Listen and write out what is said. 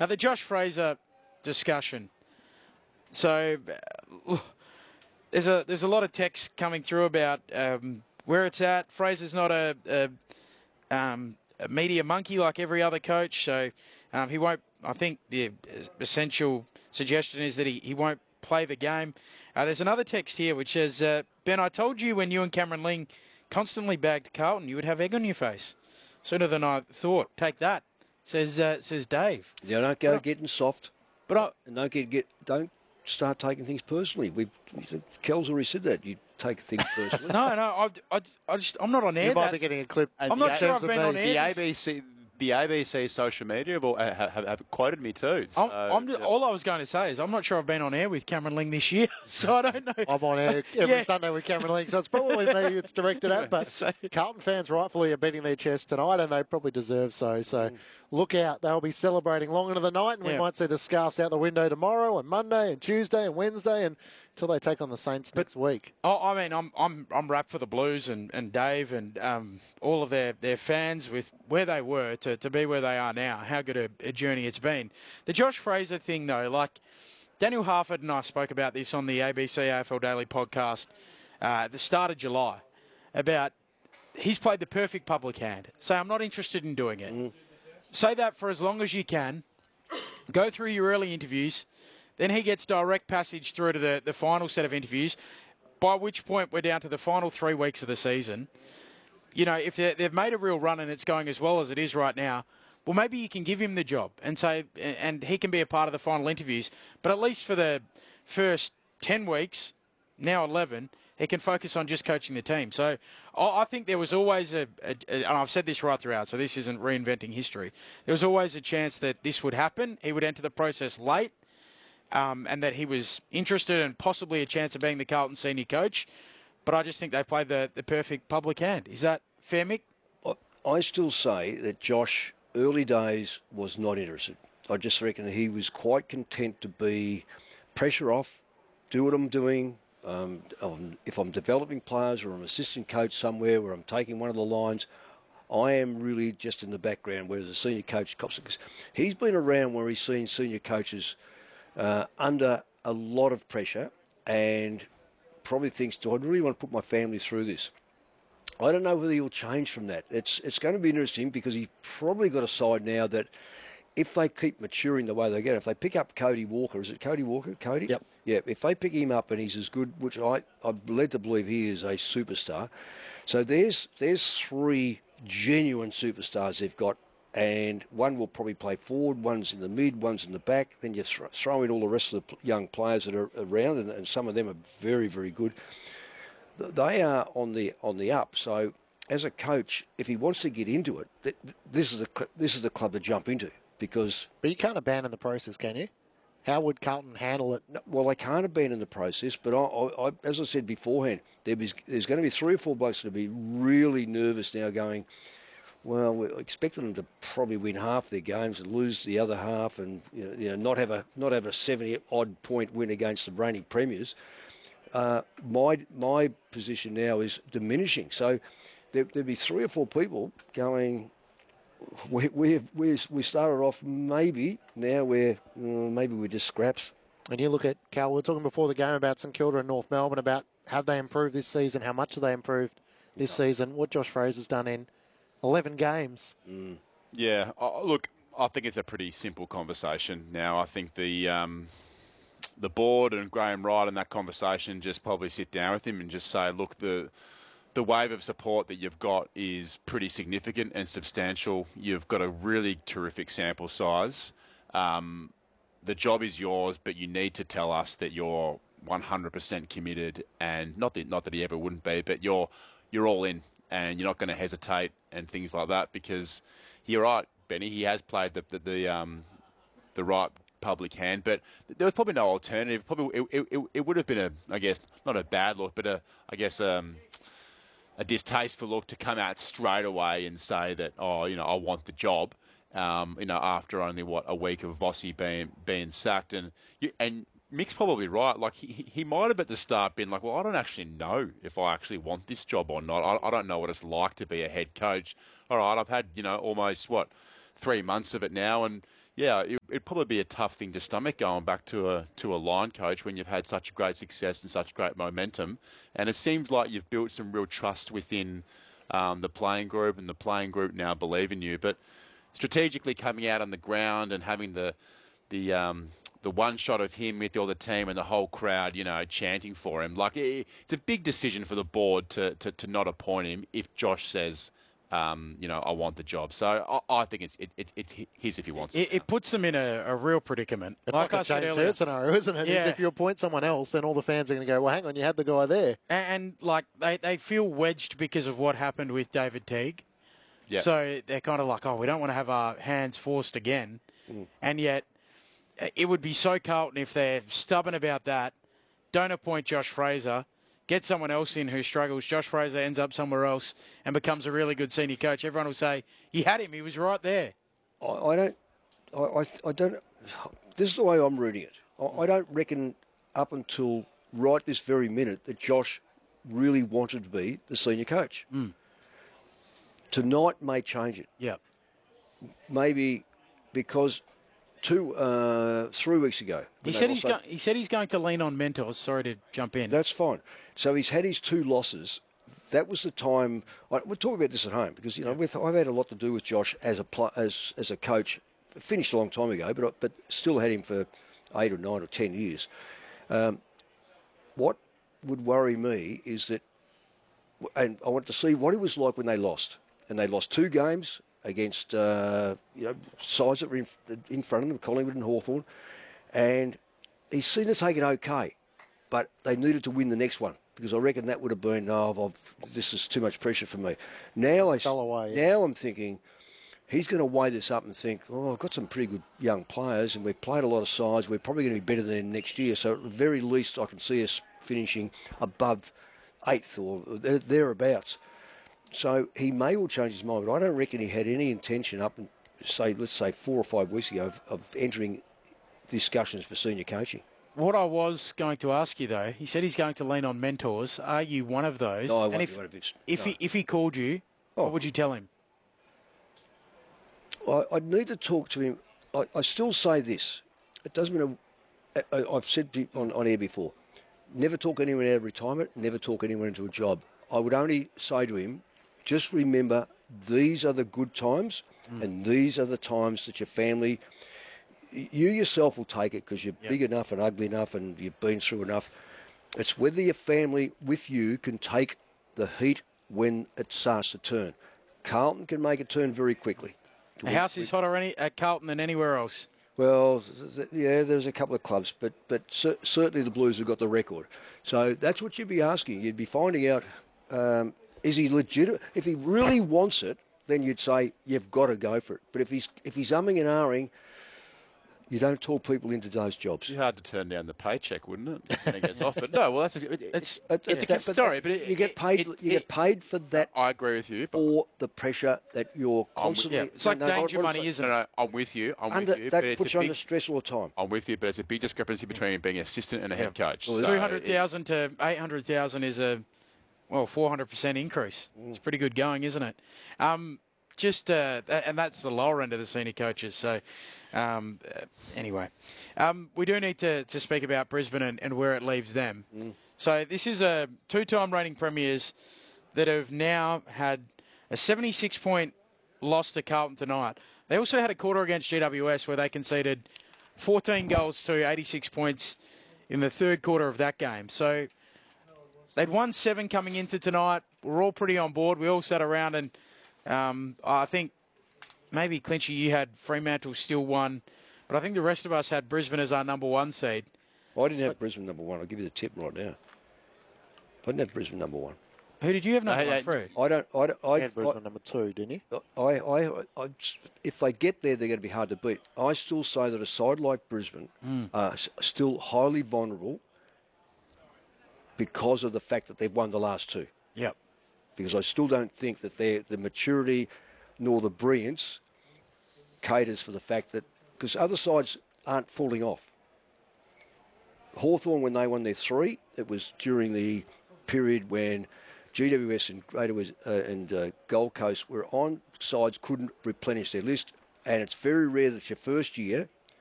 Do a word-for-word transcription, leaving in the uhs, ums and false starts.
Now, the Josh Fraser discussion. So, uh, there's a there's a lot of text coming through about um, where it's at. Fraser's not a, a, um, a media monkey like every other coach, so um, he won't. I think the essential suggestion is that he, he won't play the game. Uh, there's another text here which says, uh, Ben, I told you when you and Cameron Ling constantly bagged Carlton, you would have egg on your face. Sooner than I thought. Take that, says uh, says Dave. Yeah, don't go but getting soft. But I, and don't get, get don't start taking things personally. We've Kel's already said that you take things personally. no, no, I, I, I just I'm not on air. You might that, be getting a clip. I'm not sure I've been on air. The A B C. The A B C social media have, all, have, have quoted me too. So, I'm, I'm just, yeah. All I was going to say is I'm not sure I've been on air with Cameron Ling this year, so I don't know. I'm on air every Yeah. Sunday with Cameron Ling, so it's probably me it's directed at. But Carlton fans rightfully are beating their chest tonight, and they probably deserve so. So look out. They'll be celebrating long into the night, and we Yeah. might see the scarves out the window tomorrow and Monday and Tuesday and Wednesday and until they take on the Saints But- next week. Oh, I mean, I'm I'm I'm wrapped for the Blues and, and Dave and um, all of their, their fans with where they were to, to be where they are now. How good a, a journey it's been. The Josh Fraser thing, though, like Daniel Harford and I spoke about this on the A B C A F L Daily podcast uh, at the start of July about he's played the perfect public hand. Say, I'm not interested in doing it. Mm. Say that for as long as you can. Go through your early interviews. Then he gets direct passage through to the, the final set of interviews, by which point we're down to the final three weeks of the season. You know, if they've made a real run and it's going as well as it is right now, well, maybe you can give him the job and say, and he can be a part of the final interviews. But at least for the first ten weeks, now eleven, he can focus on just coaching the team. So I think there was always a, a, a, and I've said this right throughout, so this isn't reinventing history. There was always a chance that this would happen. He would enter the process late. Um, and that he was interested and possibly a chance of being the Carlton senior coach. But I just think they played the, the perfect public hand. Is that fair, Mick? I still say that Josh, early days, was not interested. I just reckon he was quite content to be pressure off, do what I'm doing. Um, if I'm developing players or I'm assistant coach somewhere where I'm taking one of the lines, I am really just in the background, whereas the senior coach, he's been around where he's seen senior coaches Uh, under a lot of pressure and probably thinks, do I really want to put my family through this? I don't know whether he'll change from that. It's it's going to be interesting because he's probably got a side now that if they keep maturing the way they get, if they pick up Cody Walker, is it Cody Walker? Cody? Yep. Yeah, if they pick him up and he's as good, which I, I'm led to believe he is a superstar. So there's there's three genuine superstars they've got. And one will probably play forward, one's in the mid, one's in the back. Then you th- throw in all the rest of the young players that are around, and, and some of them are very, very good. Th- They are on the on the up. So, as a coach, if he wants to get into it, th- th- this is the cl- this is the club to jump into because. But you can't abandon the process, can you? How would Carlton handle it? No, well, they can't abandon the process, but I, I, I, as I said beforehand, there is, there's going to be three or four blokes that will be really nervous now, going, well, we're expecting them to probably win half their games and lose the other half, and you know, you know not have a not have a seventy odd point win against the reigning premiers. Uh, my my position now is diminishing. So there, there'll be three or four people going. We we we we started off maybe now we're uh, maybe we're just scraps. And you look at, Cal, we were talking before the game about St Kilda and North Melbourne, about have they improved this season, how much have they improved this season, what Josh Fraser's done in eleven games. Mm. Yeah, uh, look, I think it's a pretty simple conversation now. I think the um, the board and Graham Wright in that conversation just probably sit down with him and just say, look, the the wave of support that you've got is pretty significant and substantial. You've got a really terrific sample size. Um, the job is yours, but you need to tell us that you're one hundred percent committed, and not that not that he ever wouldn't be, but you're you're all in. And you're not going to hesitate and things like that, because you're right, Benny. He has played the the the, um, the right public hand, but there was probably no alternative. Probably it, it, it would have been a, I guess, not a bad look, but a, I guess, um, a distasteful look to come out straight away and say that, oh, you know, I want the job. Um, you know, after only what a week of Vossi being being sacked, and you, and. Mick's probably right. Like he, he might have at the start been like, well, I don't actually know if I actually want this job or not. I, I don't know what it's like to be a head coach. All right, I've had, you know, almost, what, three months of it now, and, Yeah, it, it'd probably be a tough thing to stomach going back to a to a line coach when you've had such great success and such great momentum. And it seems like you've built some real trust within um, the playing group, and the playing group now believe in you. But strategically coming out on the ground and having the the um, the one shot of him with all the team and the whole crowd, you know, chanting for him, like it, it's a big decision for the board to, to, to not appoint him if Josh says, Um, you know, I want the job. So I, I think it's it, it, it's his if he wants it. It, it puts them in a, a real predicament. It's like like, I a said James earlier. Hurd scenario, isn't it? Yeah. Is if you appoint someone else, then all the fans are going to go, well, hang on, you had the guy there. And, and like they, they feel wedged because of what happened with David Teague. yeah. So they're kind of like, oh, we don't want to have our hands forced again. Mm. And yet uh, it would be so Carlton if they're stubborn about that, don't appoint Josh Fraser, get someone else in who struggles. Josh Fraser ends up somewhere else and becomes a really good senior coach. Everyone will say, he had him, he was right there. I, I don't. I, I, I don't. This is the way I'm reading it. I, I don't reckon up until right this very minute that Josh really wanted to be the senior coach. Mm. Tonight may change it. Yeah. Maybe because two, uh, three weeks ago. He when they said he's lost go- he said he's going to lean on mentors. Sorry to jump in. that- That's fine. So he's had his two losses. That was the time. I, we'll talk about this at home because you know we've, I've had a lot to do with Josh as a pl- as as a coach. Finished a long time ago, but I- but still had him for eight or nine or ten years. Um, what would worry me is that, and I want to see what it was like when they lost, and they lost two games against uh, you know sides that were in, in front of them, Collingwood and Hawthorn, and he seemed to take it okay, but they needed to win the next one because I reckon that would have been oh, I've, this is too much pressure for me. Now I Fell away. now I'm thinking he's going to weigh this up and think, oh, I've got some pretty good young players and we've played a lot of sides. We're probably going to be better than them next year. So at the very least, I can see us finishing above eighth or there- thereabouts. So he may well change his mind, but I don't reckon he had any intention up and say, let's say four or five weeks ago of, of entering discussions for senior coaching. What I was going to ask you, though, he said he's going to lean on mentors. Are you one of those? No, I and won't if, be one of his. If, No. he, if he called you, Oh. what would you tell him? I, I'd need to talk to him. I, I still say this. It doesn't mean I, I, I've said on, on air before, never talk anyone out of retirement, never talk anyone into a job. I would only say to him, just remember these are the good times mm. and these are the times that your family, you yourself will take it because you're yep. big enough and ugly enough and you've been through enough. It's whether your family with you can take the heat when it starts to turn. Carlton can make it turn very quickly. The house is hotter any, at Carlton than anywhere else. Well, th- th- yeah, there's a couple of clubs, but but cer- certainly the Blues have got the record. So that's what you'd be asking. You'd be finding out, um, is he legitimate? If he really wants it, then you'd say you've got to go for it. But if he's if he's umming and ahhing, you don't talk people into those jobs. It'd be hard to turn down the paycheck, wouldn't it? When it gets offered. No, well, that's a, it, It's- it's, It- it's a that- but sorry, that- but it, you get it- paid. it- you it- get paid for that I agree with you. But or the pressure that you're I'm with- constantly. Yeah, it's like no, no, danger what- money, what- isn't no, it? no, I'm with you. I'm Under, with you. that but it's puts a you big, under stress all the time. I'm with you, but it's a big discrepancy between being an assistant and a head coach. Well, So Three hundred it- thousand to eight hundred thousand is a well four hundred percent increase. Mm. It's pretty good going, isn't it? Um, just uh, th- and that's the lower end of the senior coaches. So um, uh, anyway, um, we do need to, to speak about Brisbane and, and where it leaves them. Mm. So this is a two-time reigning premiers that have now had a seventy-six point loss to Carlton tonight. They also had a quarter against G W S where they conceded fourteen goals to eighty-six points in the third quarter of that game. So they'd won seven coming into tonight. We're all pretty on board. We all sat around and um, I think maybe, Clinchy, you had Fremantle still one, but I think the rest of us had Brisbane as our number one seed. I didn't have Brisbane number one. I'll give you the tip right now. I didn't have Brisbane number one. Who did you have number No, one, hey, Fred? I don't. I. don't- I, And Brisbane number two, didn't you? I, I, I, I, if they get there, they're going to be hard to beat. I still say that a side like Brisbane are s- still highly vulnerable because of the fact that they've won the last two. Yep. Because I still don't think that their the maturity nor the brilliance caters for the fact that because other sides aren't falling off. Hawthorn, when they won their three, it was during the period when G W S and Greater West, uh, and uh, Gold Coast were on. Sides couldn't replenish their list. And it's very rare that your first year